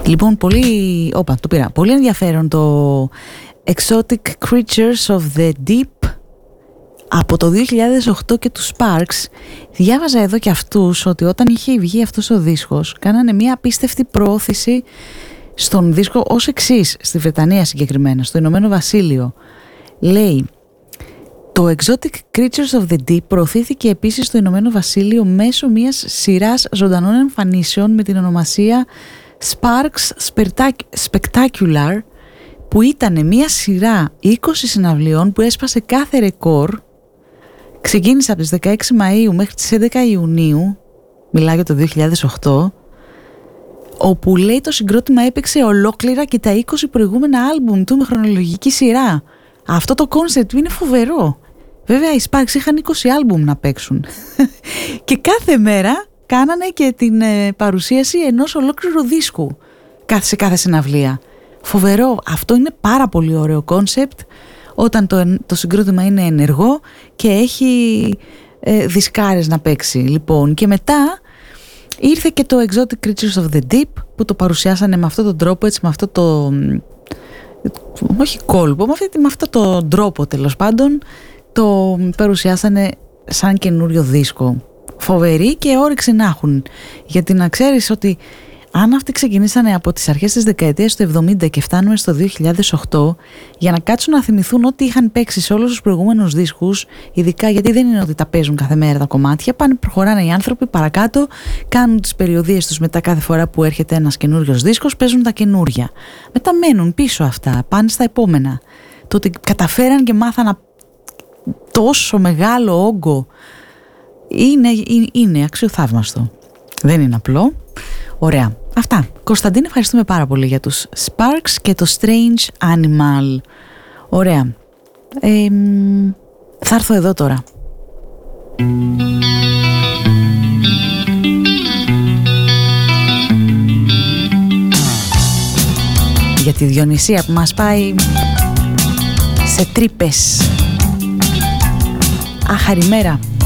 Λοιπόν, πολύ ενδιαφέρον το Exotic Creatures of the Deep από το 2008 και τους Sparks. Διάβαζα εδώ και αυτούς ότι όταν είχε βγει αυτός ο δίσκος κάνανε μια απίστευτη προώθηση στον δίσκο ως εξής, στη Βρετανία συγκεκριμένα, στο Ηνωμένο Βασίλειο. Λέει, το Exotic Creatures of the Deep προωθήθηκε επίσης στο Ηνωμένο Βασίλειο μέσω μιας σειράς ζωντανών εμφανίσεων με την ονομασία Sparks Spectacular, που ήταν μια σειρά 20 συναυλιών που έσπασε κάθε ρεκόρ. Ξεκίνησε από τις 16 Μαΐου μέχρι τις 11 Ιουνίου, μιλάω για το 2008, όπου λέει το συγκρότημα έπαιξε ολόκληρα και τα 20 προηγούμενα άλμπουμ του με χρονολογική σειρά. Αυτό το κόνσεπτ είναι φοβερό. Βέβαια οι Sparks είχαν 20 άλμπουμ να παίξουν και κάθε μέρα κάνανε και την παρουσίαση ενός ολόκληρου δίσκου σε κάθε συναυλία. Φοβερό, αυτό είναι πάρα πολύ ωραίο κόνσεπτ όταν το συγκρότημα είναι ενεργό και έχει δισκάρες να παίξει. Λοιπόν, και μετά ήρθε και το Exotic Creatures of the Deep που το παρουσιάσανε με αυτόν τον τρόπο, έτσι, με αυτό το, όχι κόλπο, με αυτό τον τρόπο τέλος πάντων, το παρουσιάσανε σαν καινούριο δίσκο. Φοβερή και όρεξη να έχουν, γιατί να ξέρεις ότι αν αυτοί ξεκινήσανε από τις αρχές της δεκαετίας του 70 και φτάνουμε στο 2008, για να κάτσουν να θυμηθούν ό,τι είχαν παίξει σε όλους τους προηγούμενους δίσκους, ειδικά γιατί δεν είναι ότι τα παίζουν κάθε μέρα τα κομμάτια, προχωράνε οι άνθρωποι παρακάτω, κάνουν τις περιοδίες τους μετά κάθε φορά που έρχεται ένας καινούριος δίσκος, παίζουν τα καινούρια. Μετά μένουν πίσω αυτά, πάνε στα επόμενα. Το ότι καταφέραν και μάθαν τόσο μεγάλο όγκο είναι αξιοθαύμαστο. Δεν είναι απλό. Ωραία. Αυτά. Κωνσταντίνε, ευχαριστούμε πάρα πολύ για τους Sparks και το Strange Animal. Ωραία. Θα έρθω εδώ τώρα. Για τη Διονυσία που μας πάει σε τρύπες. Άχαρη μέρα.